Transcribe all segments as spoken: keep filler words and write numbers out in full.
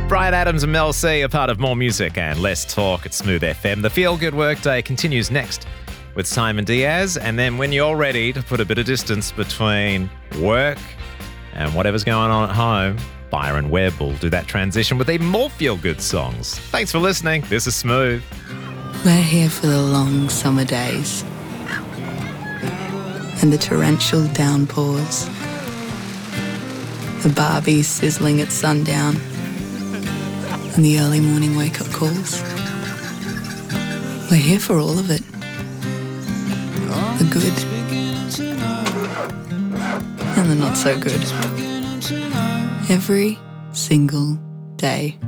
Brian Adams and Mel C are part of More Music and Less Talk at Smooth F M. The Feel Good Workday continues next with Simon Diaz. And then when you're ready to put a bit of distance between work and whatever's going on at home, Byron Webb will do that transition with even more feel-good songs. Thanks for listening. This is Smooth. We're here for the long summer days and the torrential downpours, the Barbies sizzling at sundown and the early morning wake-up calls. We're here for all of it. The good and the not so good. Every single day.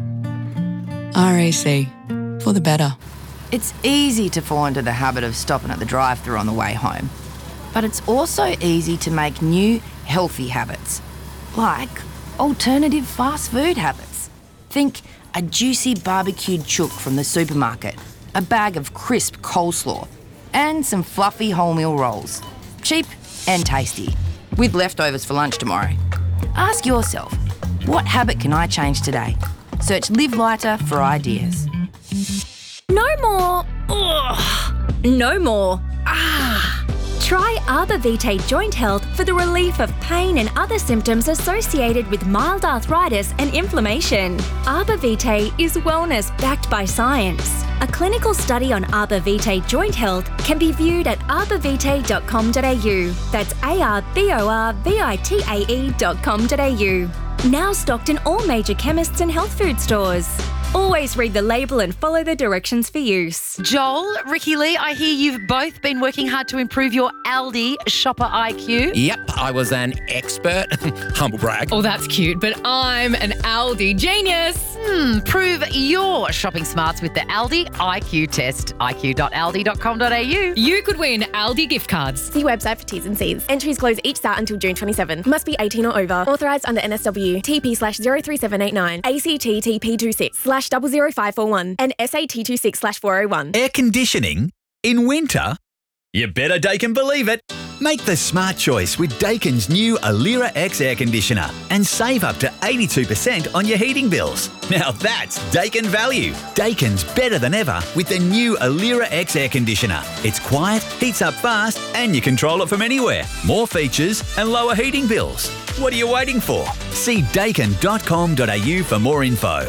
R A C, for the better. It's easy to fall into the habit of stopping at the drive-thru on the way home. But it's also easy to make new, healthy habits, like alternative fast food habits. Think a juicy barbecued chook from the supermarket, a bag of crisp coleslaw, and some fluffy wholemeal rolls. Cheap and tasty, with leftovers for lunch tomorrow. Ask yourself, what habit can I change today? Search Live Lighter for ideas. No more. Ugh. No more. Ah. Try Arbor Vitae Joint Health for the relief of pain and other symptoms associated with mild arthritis and inflammation. Arbor Vitae is wellness backed by science. A clinical study on Arbor Vitae Joint Health can be viewed at arbor vitae dot com dot a u. That's A R B O R V I T A E dot com dot a u. Now stocked in all major chemists and health food stores. Always read the label and follow the directions for use. Joel, Ricky Lee, I hear you've both been working hard to improve your Aldi shopper I Q. Yep, I was an expert. Humble brag. Oh, that's cute, but I'm an Aldi genius. Hmm, prove your shopping smarts with the Aldi I Q test. I Q dot aldi dot com dot a u. You could win Aldi gift cards. See website for T's and C's. Entries close each start until June twenty-seventh. Must be eighteen or over. Authorised under N S W. T P slash zero three seven eight nine. A C T T P two six slash double zero five four one. And S A T two six slash four oh one. Air conditioning in winter? You better Daikin believe it. Make the smart choice with Daikin's new Alira X air conditioner and save up to eighty-two percent on your heating bills. Now that's Daikin value. Daikin's better than ever with the new Alira X air conditioner. It's quiet, heats up fast, and you control it from anywhere. More features and lower heating bills. What are you waiting for? See daikin dot com dot a u for more info.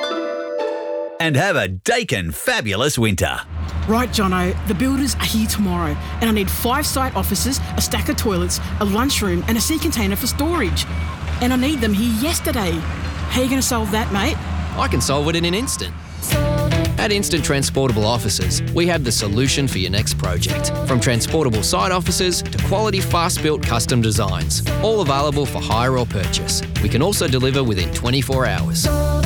And have a Daikin fabulous winter. Right, Jono, the builders are here tomorrow and I need five site offices, a stack of toilets, a lunchroom and a sea container for storage. And I need them here yesterday. How are you going to solve that, mate? I can solve it in an instant. At Instant Transportable Offices, we have the solution for your next project. From transportable site offices to quality fast-built custom designs, all available for hire or purchase. We can also deliver within twenty-four hours.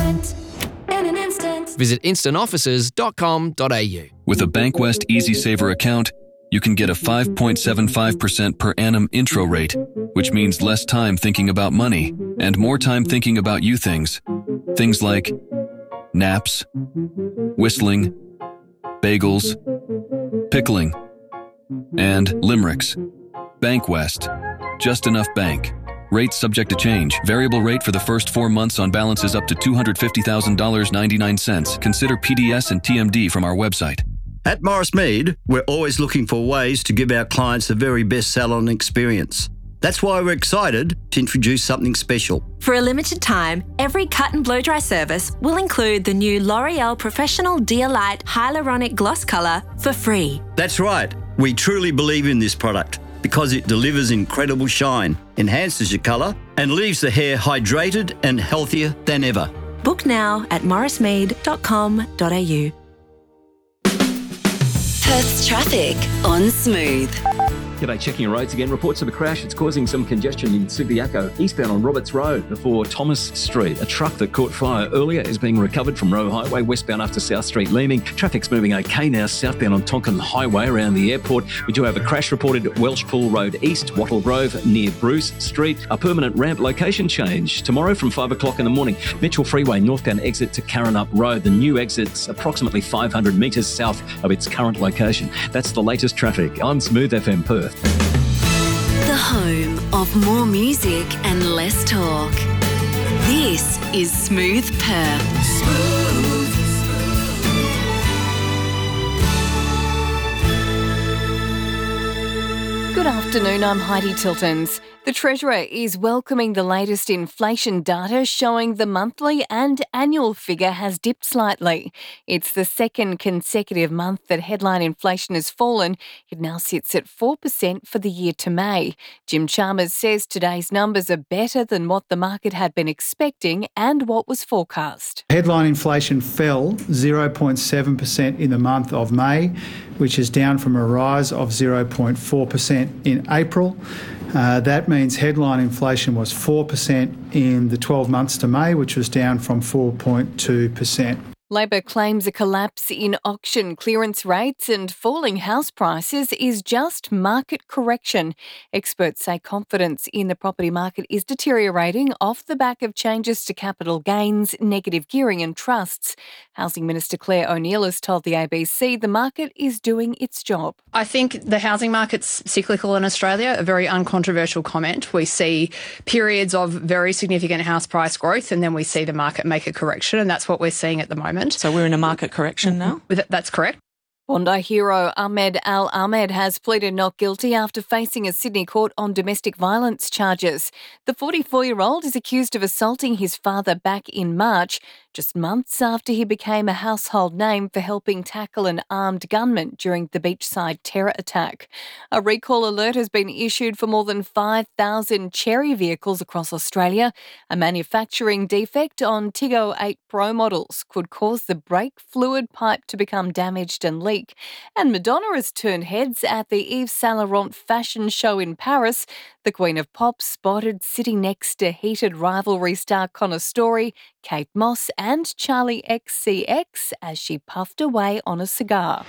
Visit instant offices dot com dot a u. With a Bankwest Easy Saver account, you can get a five point seven five percent per annum intro rate, which means less time thinking about money and more time thinking about you things. Things like naps, whistling, bagels, pickling, and limericks. Bankwest. Just enough bank. Rates subject to change. Variable rate for the first four months on balances up to two hundred fifty thousand dollars and ninety-nine cents. Consider P D S and T M D from our website. At Morris Mead, we're always looking for ways to give our clients the very best salon experience. That's why we're excited to introduce something special. For a limited time, every cut and blow dry service will include the new L'Oreal Professional Dia-Lite Hyaluronic Gloss Colour for free. That's right. We truly believe in this product because it delivers incredible shine, enhances your colour, and leaves the hair hydrated and healthier than ever. Book now at morris mead dot com dot a u. Perth's traffic on Smooth. G'day, checking your roads again. Reports of a crash. It's causing some congestion in Subiaco, eastbound on Roberts Road before Thomas Street. A truck that caught fire earlier is being recovered from Roe Highway, westbound after South Street Leeming. Traffic's moving okay now, southbound on Tonkin Highway around the airport. We do have a crash reported at Welshpool Road East, Wattle Grove, near Bruce Street. A permanent ramp location change tomorrow from five o'clock in the morning. Mitchell Freeway, northbound exit to Karrinyup Road. The new exit's approximately five hundred metres south of its current location. That's the latest traffic. I'm Smooth F M Perth. The home of more music and less talk. This is Smooth Perth. Good afternoon, I'm Heidi Tiltons. The Treasurer is welcoming the latest inflation data showing the monthly and annual figure has dipped slightly. It's the second consecutive month that headline inflation has fallen. It now sits at four percent for the year to May. Jim Chalmers says today's numbers are better than what the market had been expecting and what was forecast. Headline inflation fell zero point seven percent in the month of May, which is down from a rise of zero point four percent in April. Uh, that means headline inflation was four percent in the twelve months to May, which was down from four point two percent. Labor claims a collapse in auction clearance rates and falling house prices is just market correction. Experts say confidence in the property market is deteriorating off the back of changes to capital gains, negative gearing and trusts. Housing Minister Claire O'Neil has told the A B C the market is doing its job. I think the housing market's cyclical in Australia, a very uncontroversial comment. We see periods of very significant house price growth and then we see the market make a correction, and that's what we're seeing at the moment. So we're in a market correction now? That's correct. Bondi hero Ahmed Al Ahmed has pleaded not guilty after facing a Sydney court on domestic violence charges. The forty-four-year-old is accused of assaulting his father back in March, just months after he became a household name for helping tackle an armed gunman during the beachside terror attack. A recall alert has been issued for more than five thousand Chery vehicles across Australia. A manufacturing defect on Tiggo eight Pro models could cause the brake fluid pipe to become damaged and leak. And Madonna has turned heads at the Yves Saint Laurent fashion show in Paris. The Queen of Pop spotted sitting next to heated rivalry star Connor Story, Kate Moss and Charlie X C X as she puffed away on a cigar.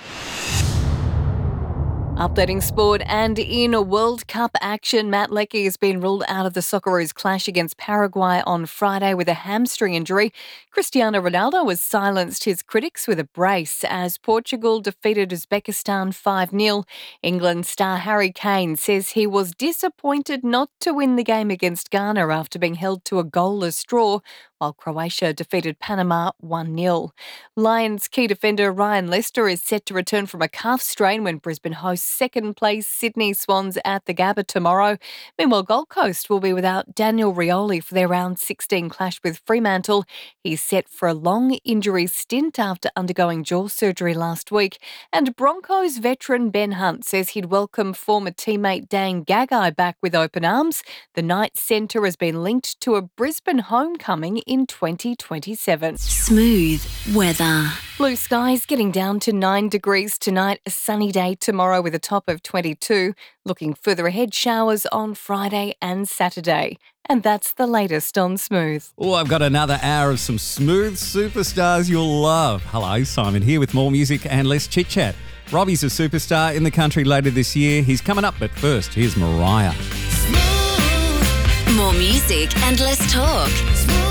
Updating sport and in a World Cup action, Matt Leckie has been ruled out of the Socceroos clash against Paraguay on Friday with a hamstring injury. Cristiano Ronaldo has silenced his critics with a brace as Portugal defeated Uzbekistan five nil. England star Harry Kane says he was disappointed not to win the game against Ghana after being held to a goalless draw, while Croatia defeated Panama one nil. Lions key defender Ryan Lester is set to return from a calf strain when Brisbane hosts second-place Sydney Swans at the Gabba tomorrow. Meanwhile, Gold Coast will be without Daniel Rioli for their round sixteen clash with Fremantle. He's set for a long injury stint after undergoing jaw surgery last week. And Broncos veteran Ben Hunt says he'd welcome former teammate Dane Gagai back with open arms. The Knights centre has been linked to a Brisbane homecoming in twenty twenty-seven. Smooth weather. Blue skies getting down to nine degrees tonight, a sunny day tomorrow with a top of twenty-two. Looking further ahead, showers on Friday and Saturday. And that's the latest on Smooth. Oh, I've got another hour of some smooth superstars you'll love. Hello, Simon here with more music and less chit-chat. Robbie's a superstar in the country later this year. He's coming up, but first, here's Mariah. More music and less talk.